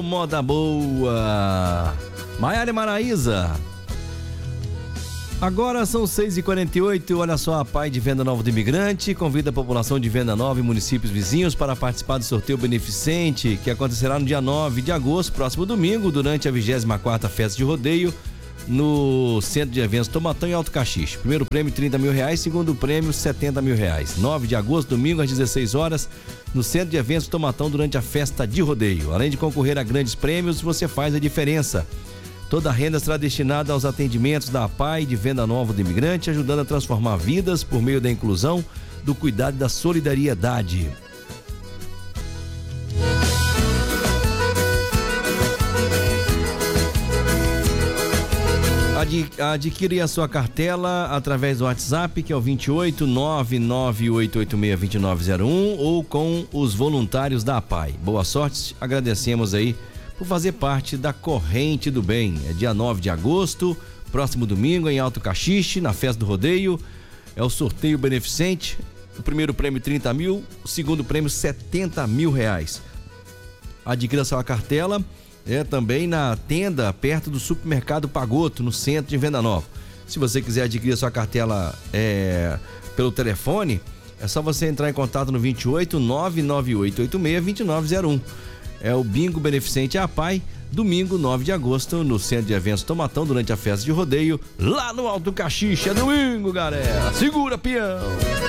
moda boa. Maiara e Maraísa. Agora são 6h48, olha só, a Pai de Venda Nova do Imigrante convida a população de Venda Nova e municípios vizinhos para participar do sorteio beneficente que acontecerá no dia 9 de agosto, próximo domingo, durante a 24ª Festa de Rodeio, no Centro de Eventos Tomatão em Alto Caxixe. Primeiro prêmio R$30 mil, segundo prêmio R$70 mil. 9 de agosto, domingo, às 16 horas, no Centro de Eventos Tomatão, durante a Festa de Rodeio. Além de concorrer a grandes prêmios, você faz a diferença. Toda a renda será destinada aos atendimentos da APAI de Venda Nova do Imigrante, ajudando a transformar vidas por meio da inclusão, do cuidado e da solidariedade. Adquire a sua cartela através do WhatsApp, que é o 28998862901, ou com os voluntários da APAI. Boa sorte, agradecemos aí por fazer parte da Corrente do Bem. É dia 9 de agosto, próximo domingo, em Alto Caxixe, na Festa do Rodeio. É o sorteio beneficente. O primeiro prêmio R$30 mil, o segundo prêmio R$70 mil. Adquira sua cartela também na tenda perto do supermercado Pagoto, no centro de Venda Nova. Se você quiser adquirir sua cartela pelo telefone, é só você entrar em contato no 28998862901. É o Bingo Beneficente APAI, domingo 9 de agosto, no Centro de Eventos Tomatão, durante a Festa de Rodeio, lá no Alto Caxixe. É domingo, galera. Segura, peão!